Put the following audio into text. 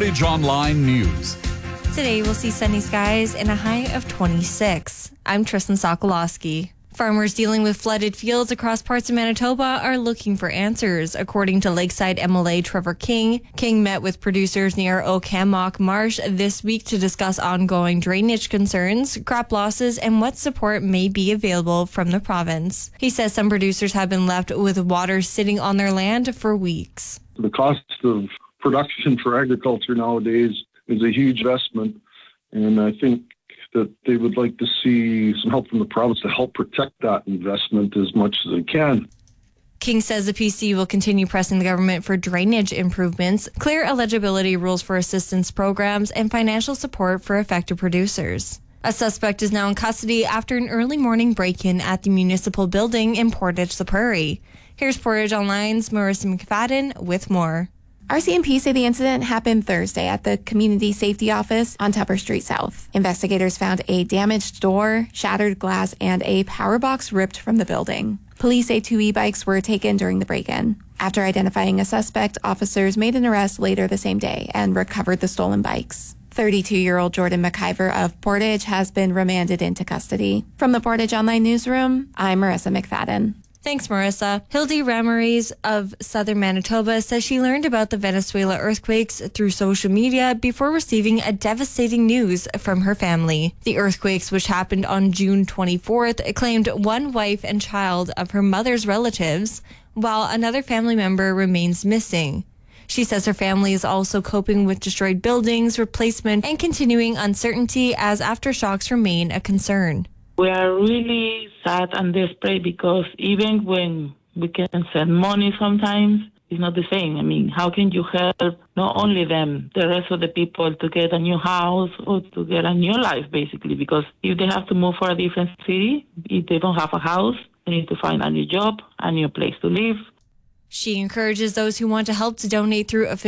Portage Online News. Today we'll see sunny skies and a high of 26. I'm Tristan Sokolowski. Farmers dealing with flooded fields across parts of Manitoba are looking for answers, according to Lakeside MLA Trevor King. King met with producers near Okamok Marsh this week to discuss ongoing drainage concerns, crop losses, and what support may be available from the province. He says some producers have been left with water sitting on their land for weeks. The cost of production for agriculture nowadays is a huge investment, and I think that they would like to see some help from the province to help protect that investment as much as they can. King says the PC will continue pressing the government for drainage improvements, clear eligibility rules for assistance programs, and financial support for affected producers. A suspect is now in custody after an early morning break-in at the municipal building in Portage-la Prairie. Here's Portage Online's Marissa McFadden with more. RCMP say the incident happened Thursday at the Community Safety Office on Tupper Street South. Investigators found a damaged door, shattered glass, and a power box ripped from the building. Police say 2 e-bikes were taken during the break-in. After identifying a suspect, officers made an arrest later the same day and recovered the stolen bikes. 32-year-old Jordan McIver of Portage has been remanded into custody. From the Portage Online Newsroom, I'm Marissa McFadden. Thanks, Marissa. Hildy Ramirez of Southern Manitoba says she learned about the Venezuela earthquakes through social media before receiving a devastating news from her family. The earthquakes, which happened on June 24th, claimed one wife and child of her mother's relatives, while another family member remains missing. She says her family is also coping with destroyed buildings, replacement, and continuing uncertainty as aftershocks remain a concern. We are really sad and desperate because even when we can send money sometimes, it's not the same. I mean, how can you help not only them, the rest of the people to get a new house or to get a new life, basically? Because if they have to move for a different city, if they don't have a house, they need to find a new job, a new place to live. She encourages those who want to help to donate through